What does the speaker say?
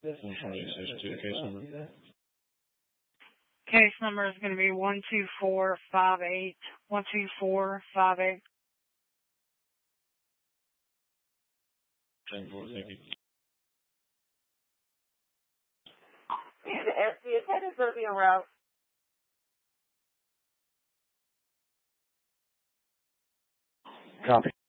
Case number. Case number is going to be 12458. 12458. Thank you. The attendant's going to be en route. Copy.